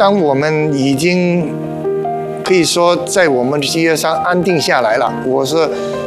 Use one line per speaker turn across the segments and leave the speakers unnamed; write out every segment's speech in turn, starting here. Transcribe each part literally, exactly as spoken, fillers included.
当我们已经可以说在我们的事业上安定下来了，我是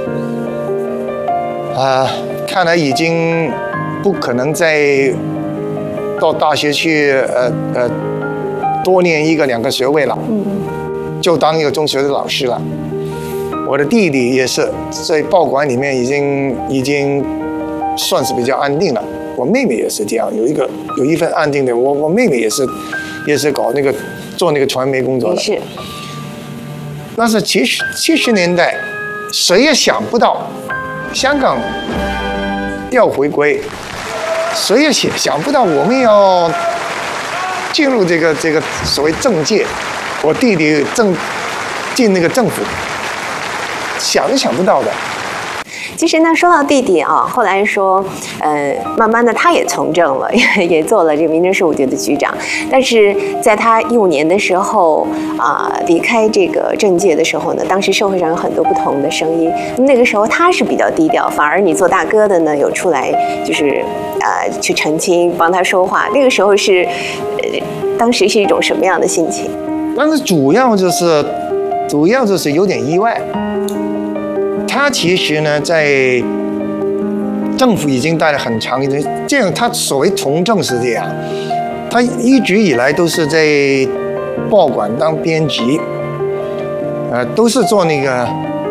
啊、呃，看来已经不可能再到大学去呃呃多念一个两个学位了，嗯，就当一个中学的老师了。我的弟弟也是在报馆里面已经已经算是比较安定了。我妹妹也是这样，有一个有一份安定的。我我妹妹也是也是搞那个做那个传媒工作的。
是。
那是七十七十年代，谁也想不到香港要回归，谁也想想不到我们要进入这个这个所谓政界。我弟弟正进那个政府。想都想不到的。
其实呢，说到弟弟啊，后来说，呃，慢慢的他也从政了，也也做了这个民政事务局的局长。但是在他一五年的时候啊、呃，离开这个政界的时候呢，当时社会上有很多不同的声音。那个时候他是比较低调，反而你做大哥的呢，有出来就是呃去澄清，帮他说话。那个时候是，呃，当时是一种什么样的心情？
但是主要就是，主要就是有点意外。他其实呢，在政府已经待了很长一段，这样他所谓从政是这样，他一直以来都是在报馆当编辑，呃，都是做那个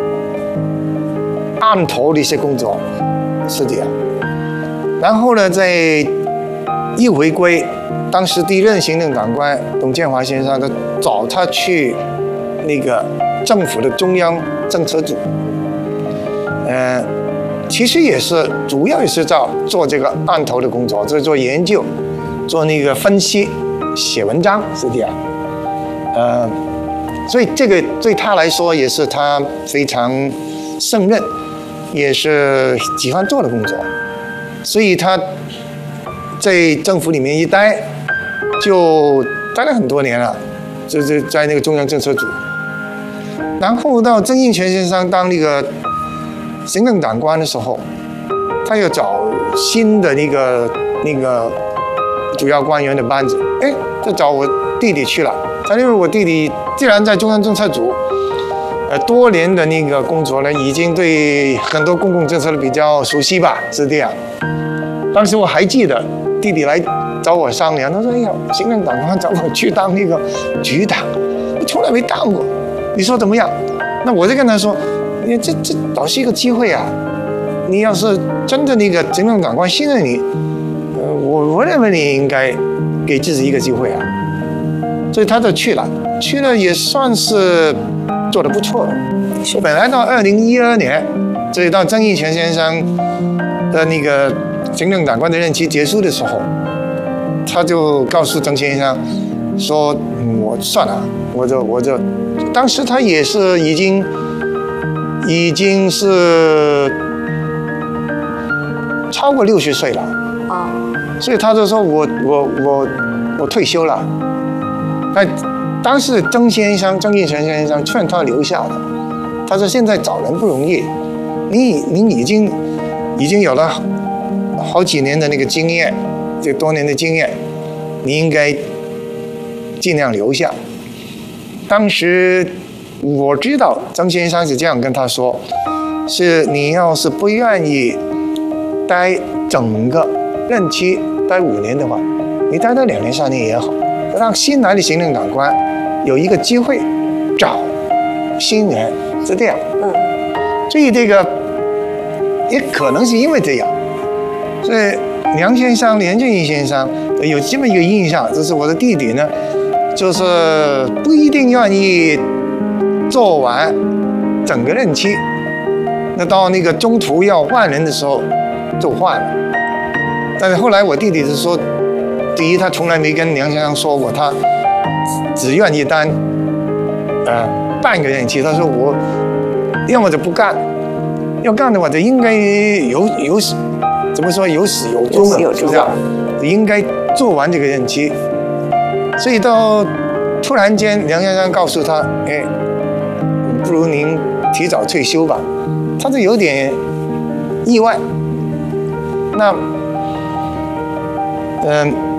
案头的一些工作，是这样。然后呢，在一回归，当时第一任行政长官董建华先生，他找他去那个政府的中央政策组。呃，其实也是主要也是在做这个案头的工作，就是做研究，做那个分析，写文章是这样。呃，所以这个对他来说也是他非常胜任，也是喜欢做的工作，所以他在政府里面一待，就待了很多年了，就是在那个中央政策组。然后到曾荫权先生当那个行政长官的时候，他又找新的那个那个主要官员的班子，哎，就找我弟弟去了。他因为我弟弟既然在中央政策组，呃，多年的那个工作呢，已经对很多公共政策比较熟悉吧，是这样。当时我还记得弟弟来找我商量，他说：“哎呀，行政长官找我去当那个局长，我从来没当过，你说怎么样？”那我就跟他说。你这这倒是一个机会啊！你要是真的那个行政长官信任你，呃，我我认为你应该给自己一个机会啊。所以他就去了，去了也算是做得不错。是本来到二零一二年，所以到曾荫权先生的那个行政长官的任期结束的时候，他就告诉曾先生说：“嗯、我算了，我就我就，当时他也是已经。”已经是超过六十岁了啊，所以他就说我我我我退休了。但当时曾先生曾荫权先生劝他留下的，他说现在找人不容易，你你已经已经有了好几年的那个经验，这多年的经验，你应该尽量留下。当时。我知道曾先生是这样跟他说，是你要是不愿意待整个任期待五年的话，你待到两年三年也好，让新来的行政长官有一个机会找新人，是这样。嗯，所以这个也可能是因为这样，所以梁先生、连振义先生有这么一个印象，就是我的弟弟呢，就是不一定愿意。做完整个任期，那到那个中途要换人的时候就换了。但是后来我弟弟是说，第一他从来没跟梁先生说过他只愿意当呃半个任期，他说我要么就不干，要干的话就应该有有怎么说有始有终的，是这样，应该做完这个任期。所以到突然间梁先生告诉他，哎。不如您提早退休吧，他是有点意外。那，嗯、呃，